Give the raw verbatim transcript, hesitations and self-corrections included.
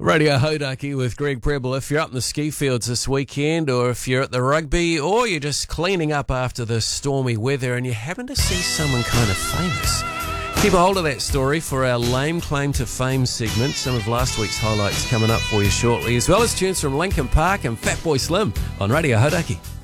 Radio Hodaki with Greg Prebble. If you're up in the ski fields this weekend, or if you're at the rugby, or you're just cleaning up after the stormy weather and you happen to see someone kind of famous, keep a hold of that story for our Lame Claim to Fame segment. Some of last week's highlights coming up for you shortly, as well as tunes from Linkin Park and Fatboy Slim on Radio Hodaki.